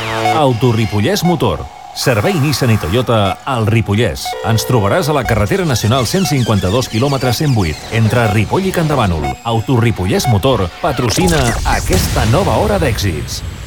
Autoripollès Motor. Servei Nissan i Toyota al Ripollès. Ens trobaràs a la carretera nacional 152 km 108 entre Ripoll i Campdevànol. Autoripollès Motor patrocina aquesta nova hora d'èxits.